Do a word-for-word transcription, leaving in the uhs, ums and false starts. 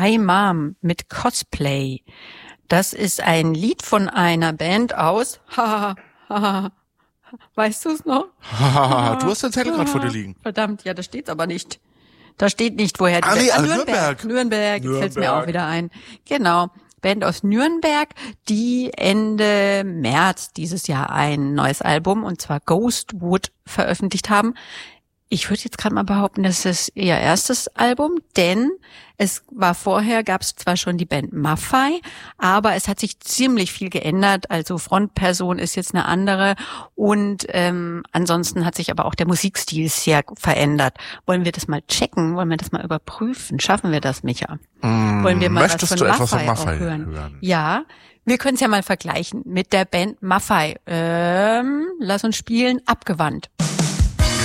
Hi Mom mit Cosplay. Das ist ein Lied von einer Band aus, haha, haha, weißt du es noch? Haha, du hast den Zettel gerade vor dir liegen. Verdammt, ja, da steht's aber nicht. Da steht nicht, woher die ah, Band... nee, Ah, Nürnberg. Nürnberg. Nürnberg, jetzt fällt's mir Nürnberg. auch wieder ein. Genau. Band aus Nürnberg, die Ende März dieses Jahr ein neues Album, und zwar Ghostwood, veröffentlicht haben. Ich würde jetzt gerade mal behaupten, das ist ihr erstes Album, denn es war vorher, gab es zwar schon die Band Maffei, aber es hat sich ziemlich viel geändert. Also Frontperson ist jetzt eine andere und ähm, ansonsten hat sich aber auch der Musikstil sehr verändert. Wollen wir das mal checken? Wollen wir das mal überprüfen? Schaffen wir das, Micha? Mm, Wollen wir mal möchtest was von du etwas Maffei von Maffei auch hören? hören? Ja, wir können es ja mal vergleichen mit der Band Maffei. Ähm, lass uns spielen, Abgewandt.